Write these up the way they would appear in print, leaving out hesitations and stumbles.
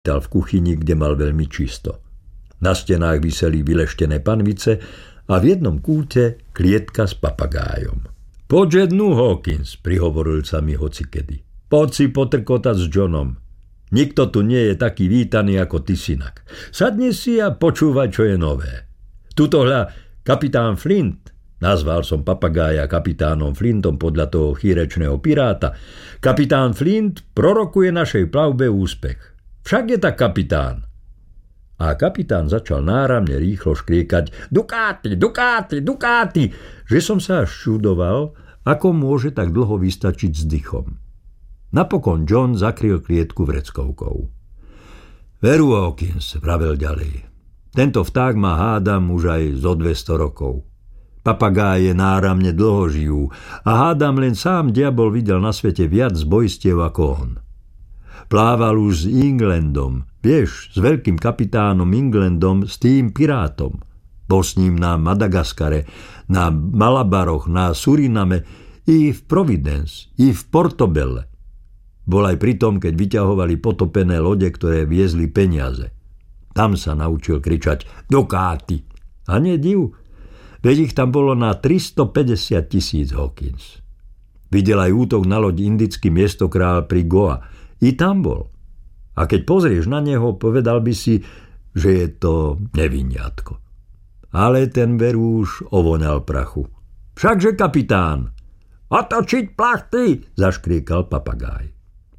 Dal v kuchyni, kde mal veľmi čisto. Na stenách viseli vyleštené panvice a v jednom kúte klietka s papagájom. Poď jednu, Hawkins, prihovoril sa mi hocikedy. Poď si potrkotať s Johnom. Nikto tu nie je taký vítaný ako ty, synak. Sadni si a počúvaj, čo je nové. Tuto hľa kapitán Flint, nazval som papagája kapitánom Flintom podľa toho chýrečného piráta. Kapitán Flint prorokuje našej plavbe úspech. Však je tak, kapitán. A kapitán začal náramne rýchlo škriekať Dukáty, Dukáty, Dukáty, že som sa až čudoval, ako môže tak dlho vystačiť s dychom. Napokon John zakryl klietku vreckovkou. Veru, Hawkins, vravel ďalej. Tento vták má, hádam, už aj zo 200 rokov. Papagáje náramne dlho žijú a hádam, len sám diabol videl na svete viac zbojstiev ako on. Plával už s Englandom, vieš, s veľkým kapitánom Englandom, s tým pirátom. Bol s ním na Madagaskare, na Malabaroch, na Suriname, i v Providence, i v Portobelle. Bol aj pri tom, keď vyťahovali potopené lode, ktoré viezli peniaze. Tam sa naučil kričať Dukáty. A nie div, veď ich tam bolo na 350 000, Hawkins. Videl aj útok na loď indický miestokrál pri Goa. I tam bol. A keď pozrieš na neho, povedal by si, že je to neviniatko. Ale ten veru už ovoňal prachu. Všakže, kapitán! Otočiť plachty! Zaškriekal papagáj.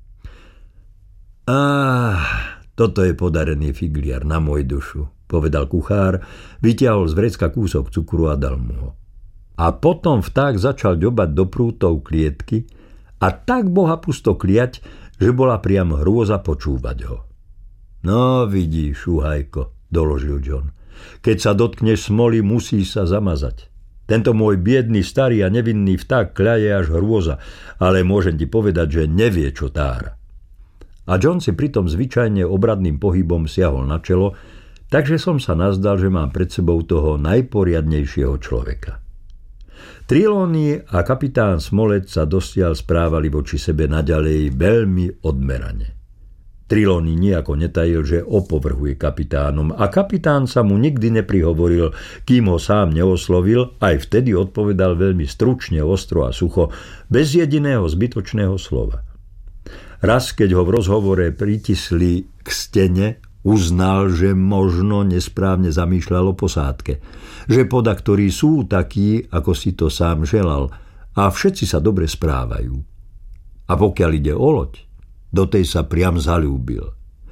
Toto je podarený figliar na môj dušu, povedal kuchár, vytiahol z vrecka kúsok cukru a dal mu ho. A potom vták začal ďobať do prútov klietky a tak bohapusto kliať, že bola priam hrôza počúvať ho. No vidíš, šuhajko, doložil John. Keď sa dotkneš smoly, musí sa zamazať. Tento môj biedný, starý a nevinný vták kľaje až hrôza, ale môžem ti povedať, že nevie, čo tára. A John si pritom zvyčajne obradným pohybom siahol na čelo, takže som sa nazdal, že mám pred sebou toho najporiadnejšieho človeka. Trelawney a kapitán Smollett sa dosiaľ správali voči sebe naďalej veľmi odmerane. Trelawney nijako netajil, že opovrhuje kapitánom a kapitán sa mu nikdy neprihovoril, kým ho sám neoslovil, aj vtedy odpovedal veľmi stručne, ostro a sucho, bez jediného zbytočného slova. Raz, keď ho v rozhovore pritisli k stene, uznal, že možno nesprávne zamýšľal o posádke, že podaktorí sú takí, ako si to sám želal, a všetci sa dobre správajú. A pokiaľ ide o loď, do tej sa priam zaľúbil.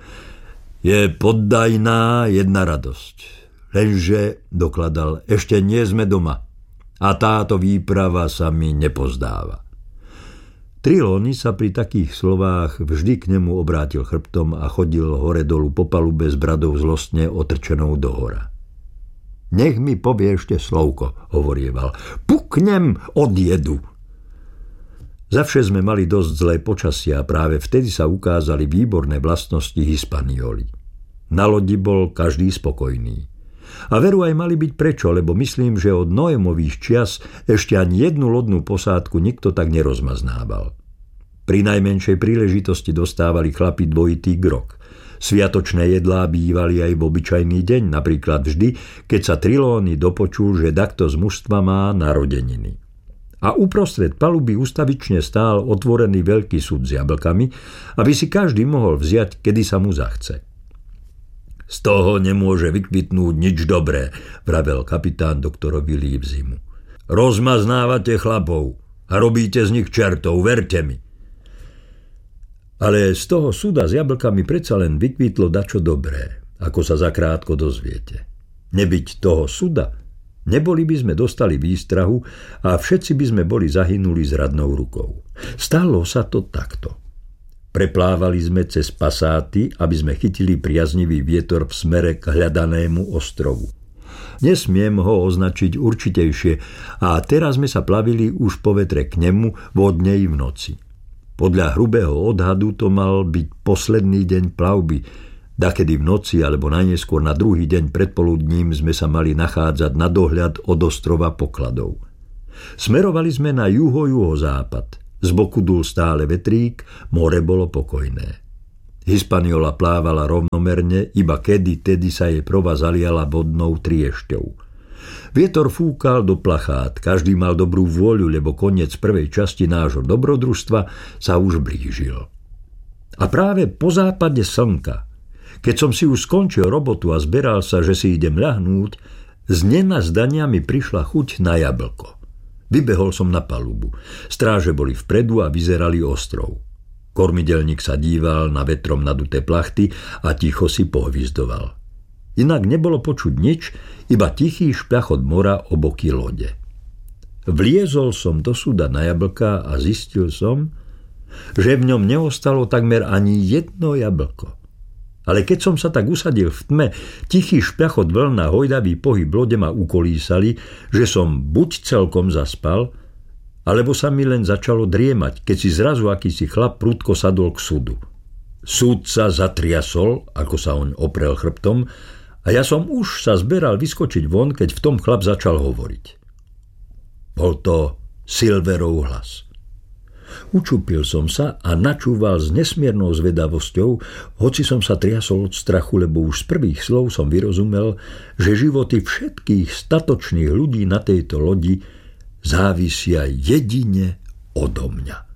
Je poddajná jedna radosť, lenže, dokladal, ešte nie sme doma a táto výprava sa mi nepozdáva. Trelawney sa pri takých slovách vždy k nemu obrátil chrbtom a chodil hore dolu po palube s bradou zlostne otrčenou dohora. Nech mi povie ešte slovko, hovorieval. Puknem od jedu. Zavše sme mali dosť zlé počasie a práve vtedy sa ukázali výborné vlastnosti Hispanioli. Na lodi bol každý spokojný. A veru aj mali byť prečo, lebo myslím, že od Noémových čias ešte ani jednu lodnú posádku nikto tak nerozmaznával. Pri najmenšej príležitosti dostávali chlapi dvojitý grog. Sviatočné jedlá bývali aj v obyčajný deň, napríklad vždy, keď sa Trelawney dopočul, že dakto z mužstva má narodeniny. A uprostred paluby ustavične stál otvorený veľký súd s jablkami, aby si každý mohol vziať, kedy sa mu zachce. Z toho nemôže vykvitnúť nič dobré, vravel kapitán doktorovi Livesimu. Rozmaznávate chlapov a robíte z nich čertov, verte mi. Ale z toho súda s jablkami predsa len vykvitlo dačo dobré, ako sa zakrátko dozviete. Nebyť toho súda, neboli by sme dostali výstrahu a všetci by sme boli zahynuli s radnou rukou. Stalo sa to takto. Preplávali sme cez pasáty, aby sme chytili priaznivý vietor v smere k hľadanému ostrovu. Nesmiem ho označiť určitejšie a teraz sme sa plavili už po vetre k nemu vodne i v noci. Podľa hrubého odhadu to mal byť posledný deň plavby, dakedy v noci alebo najneskôr na druhý deň predpoludním sme sa mali nachádzať na dohľad od ostrova pokladov. Smerovali sme na juho-juhozápad. Z boku dul stále vetrík, more bolo pokojné. Hispaniola plávala rovnomerne, iba tedy sa jej prova zaliala vodnou triešťou. Vietor fúkal do plachát, každý mal dobrú vôľu, lebo koniec prvej časti nášho dobrodružstva sa už blížil. A práve po západe slnka, keď som si už skončil robotu a zberal sa, že si idem ľahnúť, z nenazdania mi prišla chuť na jablko. Vybehol som na palubu. Stráže boli vpredu a vyzerali ostrov. Kormidelník sa díval na vetrom naduté plachty a ticho si pohvizdoval. Inak nebolo počuť nič, iba tichý špľachot mora o boky lode. Vliezol som do súda na jablka a zistil som, že v ňom neostalo takmer ani jedno jablko. Ale keď som sa tak usadil v tme, tichý špľachot vln a hojdavý pohyb lode ma ukolísali, že som buď celkom zaspal, alebo sa mi len začalo driemať, keď si zrazu akýsi chlap prudko sadol k súdu. Súd sa zatriasol, ako sa oň oprel chrbtom, a ja som už sa zberal vyskočiť von, keď v tom chlap začal hovoriť. Bol to Silverov hlas. Učupil som sa a načúval s nesmiernou zvedavosťou, hoci som sa triasol od strachu, lebo už z prvých slov som vyrozumel, že životy všetkých statočných ľudí na tejto lodi závisia jedine odo mňa.